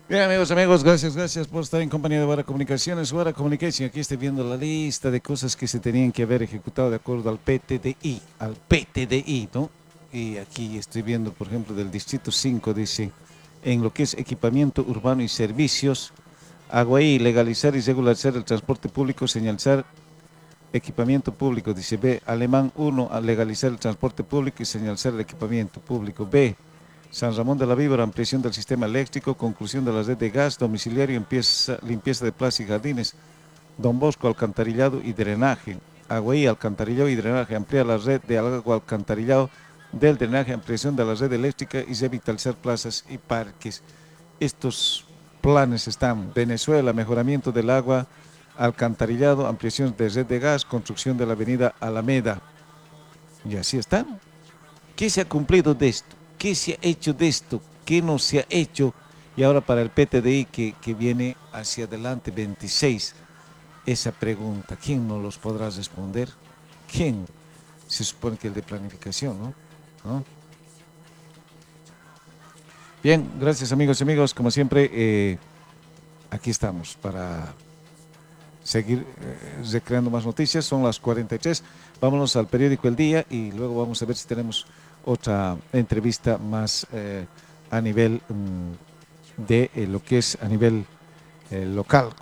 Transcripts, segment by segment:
Bien, amigos, gracias por estar en compañía de Guara Comunicaciones. Guara Communication, aquí estoy viendo la lista de cosas que se tenían que haber ejecutado de acuerdo al PTDI, ¿no? Y aquí estoy viendo, por ejemplo, del Distrito 5, dice, en lo que es equipamiento urbano y servicios, Aguaí, legalizar y regularizar el transporte público, señalizar equipamiento público, dice B. Alemán 1, a legalizar el transporte público y señalizar el equipamiento público. B. San Ramón de la Víbora, ampliación del sistema eléctrico, conclusión de la red de gas, domiciliario, limpieza de plazas y jardines. Don Bosco, alcantarillado y drenaje. Aguaí, alcantarillado y drenaje, ampliar la red de agua alcantarillado del drenaje, ampliación de la red eléctrica y revitalizar plazas y parques. Estos planes están: Venezuela, mejoramiento del agua, alcantarillado, ampliación de red de gas, construcción de la avenida Alameda. Y así están. ¿Qué se ha cumplido de esto? ¿Qué se ha hecho de esto? ¿Qué no se ha hecho? Y ahora para el PTDI que viene hacia adelante 26, esa pregunta, ¿quién nos los podrá responder? ¿Quién? Se supone que el de planificación, ¿no? ¿No? Bien, gracias amigos, como siempre, aquí estamos para seguir recreando más noticias. Son las 43. Vámonos al periódico El Día y luego vamos a ver si tenemos otra entrevista más a nivel de lo que es a nivel local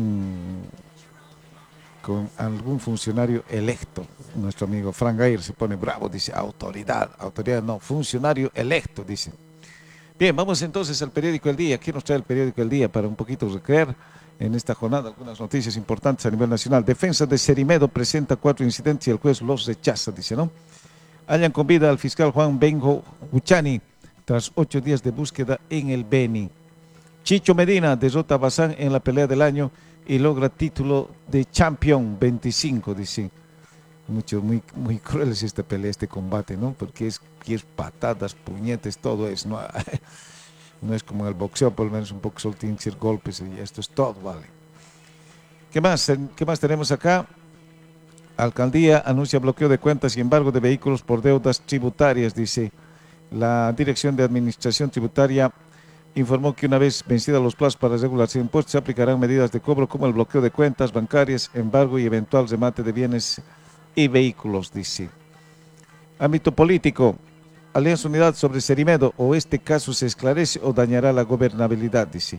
con algún funcionario electo. Nuestro amigo Frank Gayer se pone bravo, dice autoridad no, funcionario electo, dice. Bien, vamos entonces al periódico El Día. ¿Qué nos trae el periódico El Día para un poquito recrear en esta jornada algunas noticias importantes a nivel nacional? Defensa de Cerimedo presenta 4 incidentes y el juez los rechaza, dice, ¿no? Hallan con vida al fiscal Juan Benjo Huchani tras 8 días de búsqueda en el Beni. Chicho Medina derrota a Bazán en la pelea del año y logra título de Champion 25, dice. Muy cruel es esta pelea, este combate, ¿no? Porque es patadas, puñetes, todo es, ¿no? No es como en el boxeo, por lo menos un poco solo tienen que ser golpes y esto es todo, ¿vale? ¿Qué más tenemos acá? Alcaldía anuncia bloqueo de cuentas y embargo de vehículos por deudas tributarias, dice. La Dirección de Administración Tributaria informó que una vez vencidos los plazos para regulación de impuestos, se aplicarán medidas de cobro como el bloqueo de cuentas bancarias, embargo y eventual remate de bienes y vehículos, dice. Ámbito político. Alianza Unidad sobre Cerimedo, o este caso se esclarece o dañará la gobernabilidad, dice.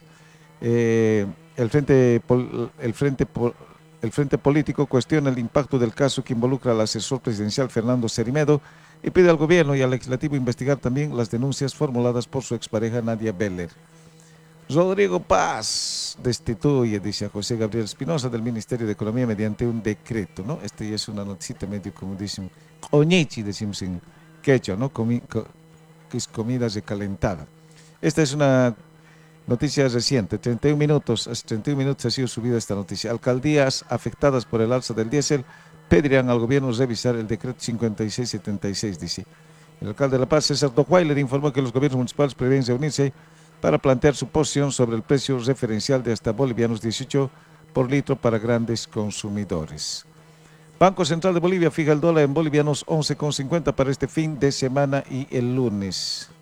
El Frente Político cuestiona el impacto del caso que involucra al asesor presidencial Fernando Cerimedo y pide al gobierno y al legislativo investigar también las denuncias formuladas por su expareja Nadia Beller. Rodrigo Paz destituye, dice, a José Gabriel Espinosa del Ministerio de Economía mediante un decreto, ¿no? Este ya es una noticita medio, como dicen, coñichi, decimos en quechua, ¿no? Que es comida recalentada. Esta es una noticia reciente, 31 minutos, hace 31 minutos ha sido subida esta noticia. Alcaldías afectadas por el alza del diésel pedirán al gobierno revisar el decreto 5676, dice. El alcalde de La Paz, César Dojuailer, informó que los gobiernos municipales prevén reunirse para plantear su posición sobre el precio referencial de hasta bolivianos 18 por litro para grandes consumidores. Banco Central de Bolivia fija el dólar en bolivianos 11,50 para este fin de semana y el lunes.